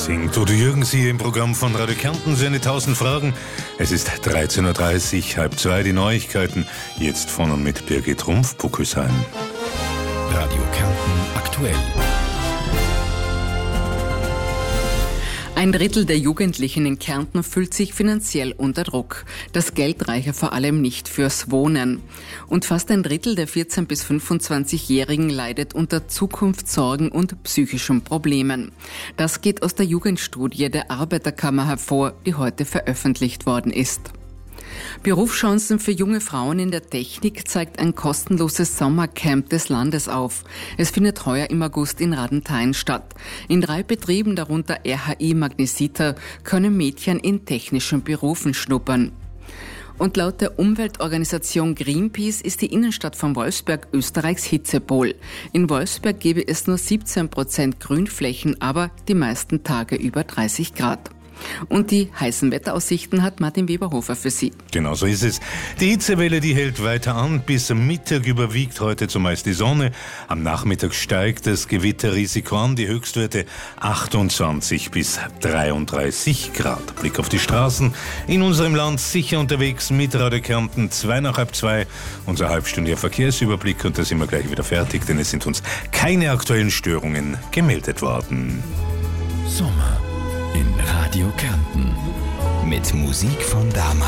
singt Udo Jürgens hier im Programm von Radio Kärnten, seine 1000 Fragen. Es ist 13.30 Uhr, 1:30 die Neuigkeiten. Jetzt von und mit Birgit Rumpf-Puckelsheim. Radio Kärnten aktuell. Ein Drittel der Jugendlichen in Kärnten fühlt sich finanziell unter Druck. Das Geld reiche vor allem nicht fürs Wohnen. Und fast ein Drittel der 14- bis 25-Jährigen leidet unter Zukunftssorgen und psychischen Problemen. Das geht aus der Jugendstudie der Arbeiterkammer hervor, die heute veröffentlicht worden ist. Berufschancen für junge Frauen in der Technik zeigt ein kostenloses Sommercamp des Landes auf. Es findet heuer im August in Radenthein statt. In 3 Betrieben, darunter RHI Magnesita, können Mädchen in technischen Berufen schnuppern. Und laut der Umweltorganisation Greenpeace ist die Innenstadt von Wolfsberg Österreichs Hitzepol. In Wolfsberg gäbe es nur 17% Grünflächen, aber die meisten Tage über 30 Grad. Und die heißen Wetteraussichten hat Martin Weberhofer für Sie. Genau so ist es. Die Hitzewelle, die hält weiter an. Bis Mittag überwiegt heute zumeist die Sonne. Am Nachmittag steigt das Gewitterrisiko an. Die Höchstwerte 28 bis 33 Grad. Blick auf die Straßen. In unserem Land sicher unterwegs mit Radio Kärnten 2 nach halb 2. Unser halbstündiger Verkehrsüberblick, und da sind wir gleich wieder fertig, denn es sind uns keine aktuellen Störungen gemeldet worden. Sommer in Radio Kärnten mit Musik von damals.